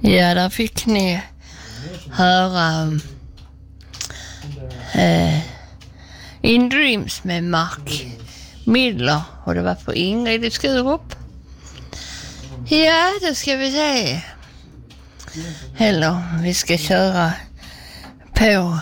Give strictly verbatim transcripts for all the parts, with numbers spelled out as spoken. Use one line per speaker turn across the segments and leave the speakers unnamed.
Ja, där fick ni höra eh, In Dreams med Mark Midler och det var på Ingrid i Skurup. Ja, då ska vi se. Eller vi ska köra på.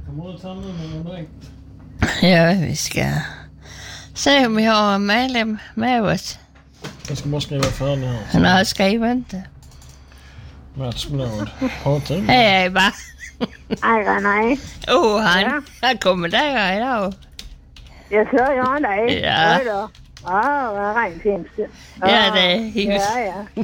Ja, vi ska se om vi har en medlem med oss.
Jag ska bara skriva för det här.
Nej, skriv inte.
Mats Blad. Hatar du?
Hej, Eva.
Nej, nej.
Åh, han,
Ja.
han kommer där idag.
Jag så gör det.
Ja.
Oj då. Ja, vad rent finns det.
Ja, det är just.
Ja, ja.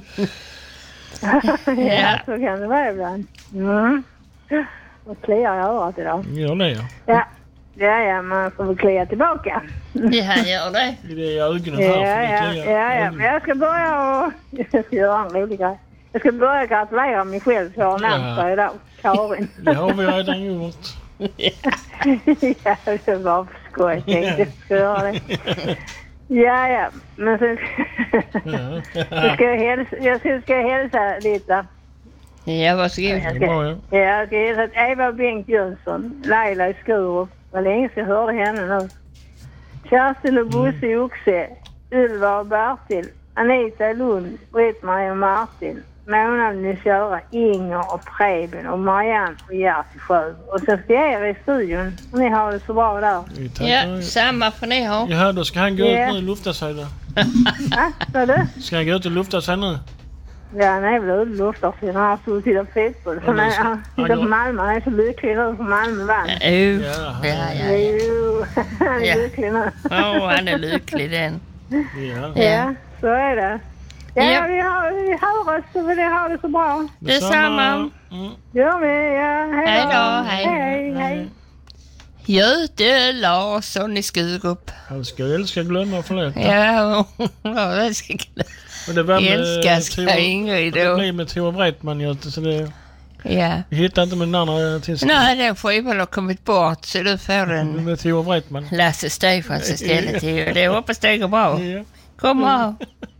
Ja, så kan det vara ibland. Mm. Och kliar i örat idag.
Gör det, ja.
Ja. Ja, ja, man får väl klia tillbaka.
Ja, gör det.
Det är i ögonen
Ja,
här.
ja,
för det
ja, ja. Men jag ska börja och... Jag ska göra en rolig grej. Jag ska börja gratulera mig själv för att ha namnsdag idag. Karin.
Det har vi redan gjort.
Ja, det var för skoj. Jag tänkte jag ska göra det. Ja, ja. Men sen så ska jag hälsa, jag ska, ska jag hälsa lite.
Ja, varsågod.
Jag ska, ja, jag ska hälsa till Eva och Bengt Jönsson, Laila i Skurup. Vad länge ska jag höra henne nu. Kerstin och Bosse i Oxe, Ylva och Bertil, Anita i Lund, Britt-Marie och Martin, Mona vill köra, Inger och Preben och Marianne och Gert i Sjö. Och sen ska jag er i studion. Ni har det så bra där.
Ja, samma får ni ha.
Ja, då ska han gå
Ja.
ut nu och lufta sig då.
Ja, vad är det?
Ska han gå ut och lufta sig nu?
Ja, han är väl ute luftar för han har stått till att fotboll. Så när han tittar på Malmö, han är så lycklig nu för Malmö vann.
Jo, ja, ja, ja.
Jo, han är
Ja.
lycklig nu.
Åh, han är lycklig den.
Ja.
Ja, så är det. Ja,
Ja.
vi, har, vi hör oss och vi har det så bra.
Detsamma.
Mm.
Gör vi, ja. Hej
Hej
då.
då, hej.
Hej, hej.
Göte Larsson i Skurup.
Han ska älska, glömma och förlåta.
Ja, ja, jag ska
Och det var med
älska ska
Tor-
Ingrid
Det
då.
blev med Tore Breitman, Göte, så det...
Ja.
Vi hittade inte med den andra artisten.
Nej, den skivan har kommit bort så du får den
Med Tore Breitman.
Lasse Stefans istället. Det hoppas det går bra.
Ja.
Kom och